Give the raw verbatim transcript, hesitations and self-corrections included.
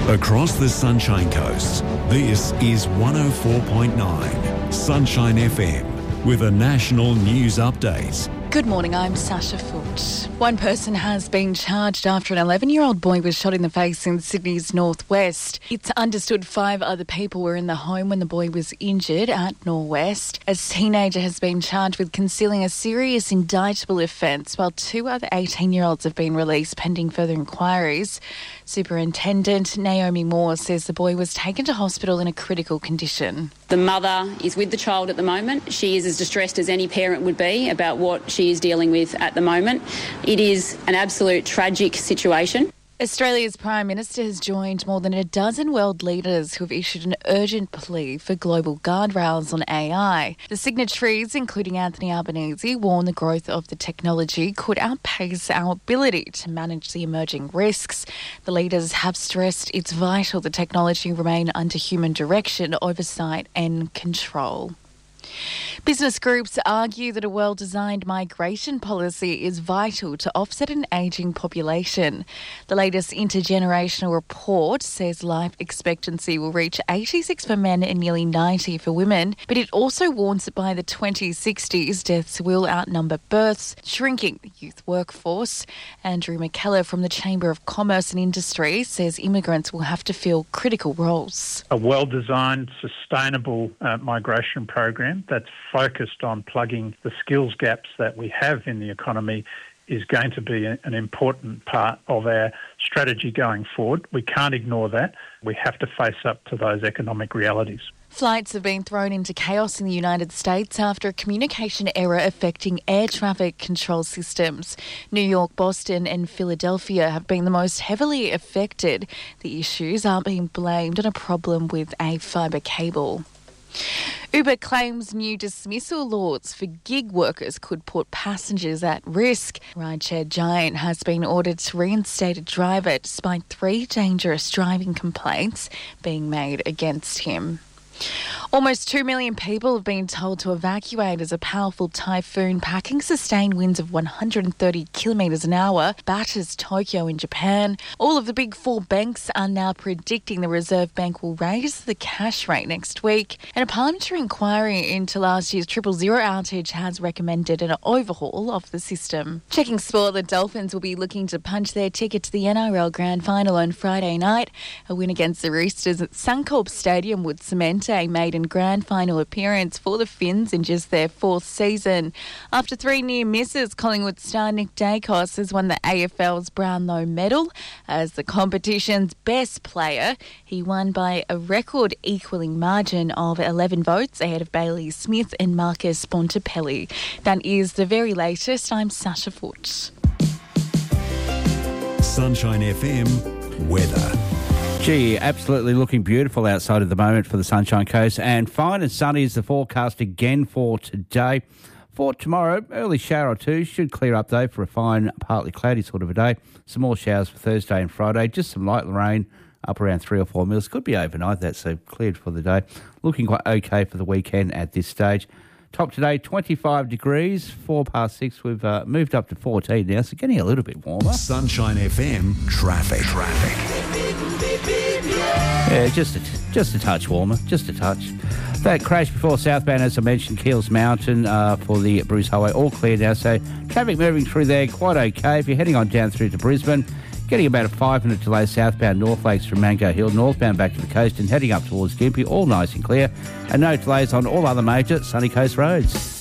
Across the Sunshine Coast, this is one oh four point nine Sunshine F M with a national news update. Good morning, I'm Sasha Foot. One person has been charged after an eleven-year-old boy was shot in the face in Sydney's northwest. It's understood five other people were in the home when the boy was injured at Norwest. A teenager has been charged with concealing a serious indictable offence, while two other eighteen-year-olds have been released pending further inquiries. Superintendent Naomi Moore says the boy was taken to hospital in a critical condition. The mother is with the child at the moment. She is as distressed as any parent would be about what she is dealing with at the moment. It is an absolute tragic situation. Australia's Prime Minister has joined more than a dozen world leaders who have issued an urgent plea for global guardrails on A I. The signatories, including Anthony Albanese, warn the growth of the technology could outpace our ability to manage the emerging risks. The leaders have stressed it's vital the technology remain under human direction, oversight and control. Business groups argue that a well-designed migration policy is vital to offset an ageing population. The latest intergenerational report says life expectancy will reach eighty-six for men and nearly ninety for women, but it also warns that by the twenty sixties, deaths will outnumber births, shrinking the youth workforce. Andrew McKellar from the Chamber of Commerce and Industry says immigrants will have to fill critical roles. A well-designed, sustainable uh, migration program that's focused on plugging the skills gaps that we have in the economy is going to be an important part of our strategy going forward. We can't ignore that. We have to face up to those economic realities. Flights have been thrown into chaos in the United States after a communication error affecting air traffic control systems. New York, Boston and Philadelphia have been the most heavily affected. The issues are being blamed on a problem with a fibre cable. Uber claims new dismissal laws for gig workers could put passengers at risk. Rideshare giant has been ordered to reinstate a driver despite three dangerous driving complaints being made against him. Almost two million people have been told to evacuate as a powerful typhoon packing sustained winds of one hundred thirty kilometres an hour batters Tokyo in Japan. All of the big four banks are now predicting the Reserve Bank will raise the cash rate next week. And a parliamentary inquiry into last year's triple zero outage has recommended an overhaul of the system. Checking sport, the Dolphins will be looking to punch their ticket to the N R L Grand Final on Friday night. A win against the Roosters at Suncorp Stadium would cement a maiden grand final appearance for the Finns in just their fourth season. After three near misses, Collingwood star Nick Dacos has won the A F L's Brownlow medal as the competition's best player. He won by a record equalling margin of eleven votes ahead of Bailey Smith and Marcus Bontempelli. That is the very latest. I'm Sasha Foot. Sunshine F M weather. Gee, absolutely looking beautiful outside at the moment for the Sunshine Coast, and fine and sunny is the forecast again for today. For tomorrow, early shower or two, should clear up though for a fine, partly cloudy sort of a day. Some more showers for Thursday and Friday, just some light rain up around three or four mils. Could be overnight, that's so cleared for the day. Looking quite okay for the weekend at this stage. Top today, twenty-five degrees, four past six. We've uh, moved up to fourteen now, so getting a little bit warmer. Sunshine F M traffic. Traffic. Yeah, just a, just a touch warmer, just a touch. That crash before southbound, as I mentioned, Keels Mountain uh, for the Bruce Highway, all clear now. So traffic moving through there quite okay. If you're heading on down through to Brisbane, getting about a five-minute delay southbound North Lakes from Mango Hill, northbound back to the coast and heading up towards Gympie, all nice and clear. And no delays on all other major Sunny Coast roads.